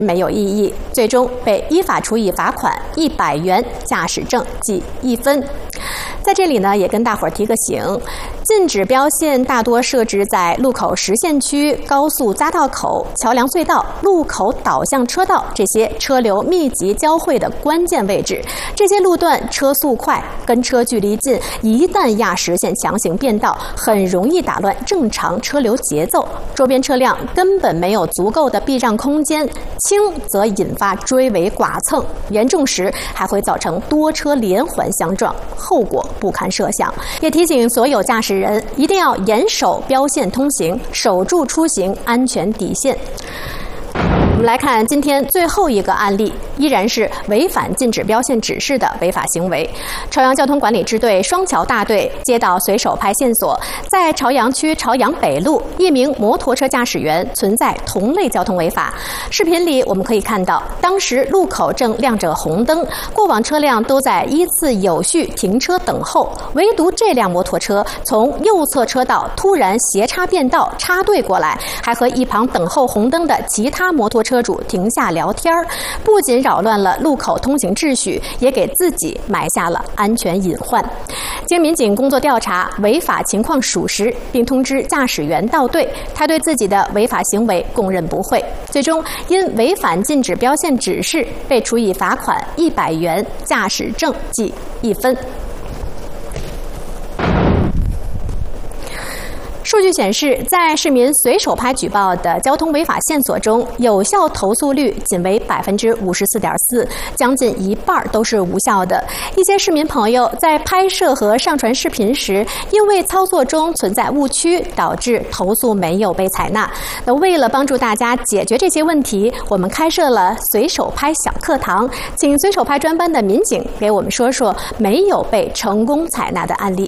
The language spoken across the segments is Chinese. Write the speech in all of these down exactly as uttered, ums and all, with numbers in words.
没有异议，最终被依法处以罚款一百元，驾驶证记一分。在这里呢，也跟大伙儿提个醒，禁止标线大多设置在路口实线区、高速匝道口、桥梁隧道、路口导向车道这些车流密集交汇的关键位置。这些路段车速快，跟车距离近，一旦压实线强行变道，很容易打乱正常车流节奏，周边车辆根本没有足够的避让空间，轻则引发追尾剐蹭，严重时还会造成多车连环相撞，后果不堪设想。也提醒所有驾驶人一定要严守标线通行，守住出行安全底线。我们来看今天最后一个案例，依然是违反禁止标线指示的违法行为。朝阳交通管理支队双桥大队接到随手拍线索，在朝阳区朝阳北路，一名摩托车驾驶员存在同类交通违法。视频里我们可以看到，当时路口正亮着红灯，过往车辆都在依次有序停车等候，唯独这辆摩托车从右侧车道突然斜插变道插队过来，还和一旁等候红灯的其他摩托车车主停下聊天，不仅扰乱了路口通行秩序，也给自己埋下了安全隐患。经民警工作调查，违法情况属实，并通知驾驶员到队，他对自己的违法行为供认不讳，最终因违反禁止标线指示被处以罚款一百元，驾驶证记一分。数据显示，在市民随手拍举报的交通违法线索中，有效投诉率仅为百分之五十四点四，将近一半都是无效的。一些市民朋友在拍摄和上传视频时，因为操作中存在误区，导致投诉没有被采纳。那为了帮助大家解决这些问题，我们开设了随手拍小课堂，请随手拍专班的民警给我们说说没有被成功采纳的案例。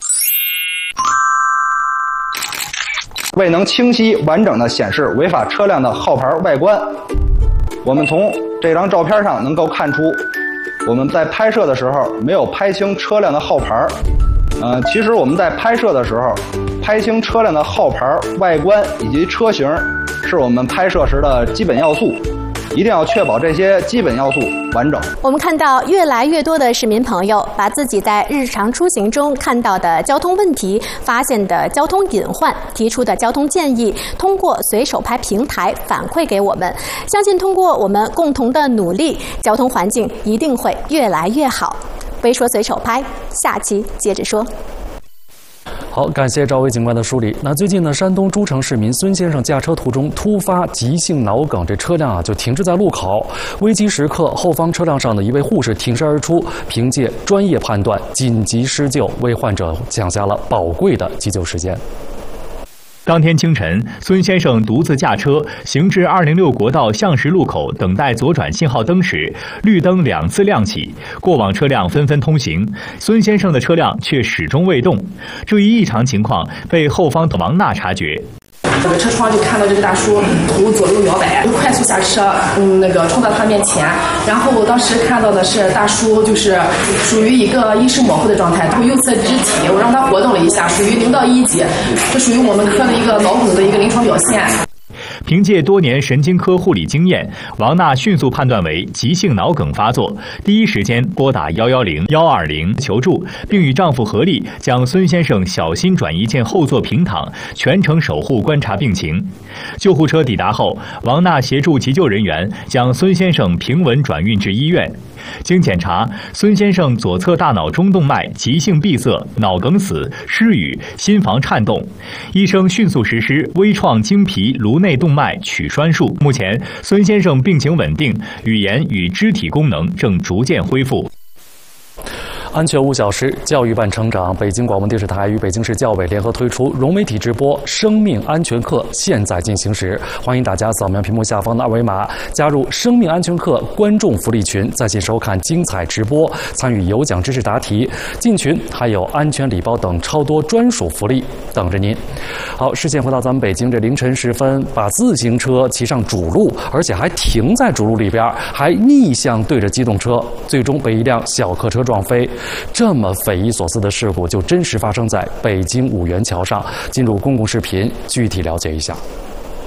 未能清晰完整地显示违法车辆的号牌外观，我们从这张照片上能够看出，我们在拍摄的时候没有拍清车辆的号牌。呃，其实我们在拍摄的时候，拍清车辆的号牌外观以及车型，是我们拍摄时的基本要素。一定要确保这些基本要素完整。 我们看到越来越多的市民朋友把自己在日常出行中看到的交通问题、发现的交通隐患、提出的交通建议，通过随手拍平台反馈给我们。相信通过我们共同的努力，交通环境一定会越来越好。微说随手拍，下期接着说。 好，感谢赵薇警官的梳理。那最近呢，山东诸城市民孙先生驾车途中突发急性脑梗，这车辆啊就停滞在路口。危急时刻，后方车辆上的一位护士挺身而出，凭借专业判断，紧急施救，为患者抢下了宝贵的急救时间。 当天清晨，孙先生独自驾车行至二零六国道向石路口，等待左转信号灯时，绿灯两次亮起，过往车辆纷纷通行，孙先生的车辆却始终未动。这一异常情况被后方的王娜察觉。 这个车窗就看到这个大叔头左右摇摆，就快速下车，嗯，那个冲到他面前。然后我当时看到的是大叔就是属于一个意识模糊的状态，右侧肢体我让他活动了一下，属于零到一级，这属于我们科的一个脑梗的一个临床表现。 凭借多年神经科护理经验，王娜迅速判断为急性脑梗发作，第一时间拨打一一零、一二零求助，并与丈夫合力将孙先生小心转移进后座平躺，全程守护观察病情。救护车抵达后，王娜协助急救人员将孙先生平稳转运至医院。经检查，孙先生左侧大脑中动脉急性闭塞、脑梗死、失语、心房颤动，医生迅速实施微创经皮颅内动脉取栓术。目前，孙先生病情稳定，语言与肢体功能正逐渐恢复。 安全无小事，教育伴成长。北京广播电视台与北京市教委联合推出融媒体直播生命安全课，现在进行时。欢迎大家扫描屏幕下方的二维码，加入生命安全课观众福利群，在线收看精彩直播，参与有奖知识答题。进群还有安全礼包等超多专属福利等着您。好，视线回到咱们北京，这凌晨时分，把自行车骑上主路，而且还停在主路里边，还逆向对着机动车，最终被一辆小客车撞飞。这么匪夷所思的事故就真实发生在北京五元桥上。进入公共视频，具体了解一下。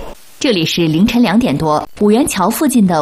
这里是凌晨两点多，五元桥附近的